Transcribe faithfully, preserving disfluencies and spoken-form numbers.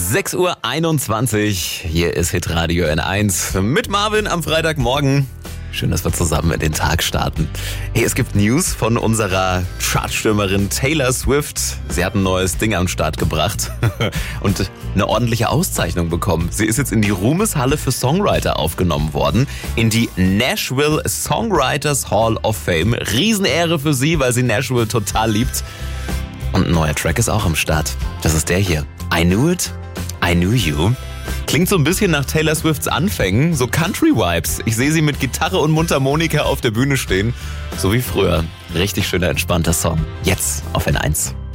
sechs Uhr einundzwanzig, hier ist Hitradio N eins mit Marvin am Freitagmorgen. Schön, dass wir zusammen in den Tag starten. Hey, es gibt News von unserer Chartstürmerin Taylor Swift. Sie hat ein neues Ding am Start gebracht und eine ordentliche Auszeichnung bekommen. Sie ist jetzt in die Ruhmeshalle für Songwriter aufgenommen worden, in die Nashville Songwriters Hall of Fame. Riesenehre für sie, weil sie Nashville total liebt. Und ein neuer Track ist auch am Start. Das ist der hier. I Knew It, I Knew You. Klingt so ein bisschen nach Taylor Swifts Anfängen, so Country-Vibes. Ich sehe sie mit Gitarre und Mundharmonika auf der Bühne stehen, so wie früher. Richtig schöner, entspannter Song. Jetzt auf N eins.